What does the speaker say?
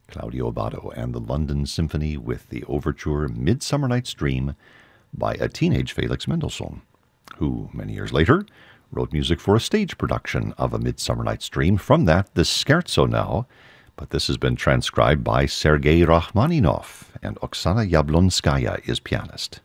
Claudio Abbado and the London Symphony with the overture Midsummer Night's Dream by a teenage Felix Mendelssohn, who, many years later, wrote music for a stage production of A Midsummer Night's Dream. From that, the Scherzo now, but this has been transcribed by Sergei Rachmaninoff, and Oksana Yablonskaya is pianist.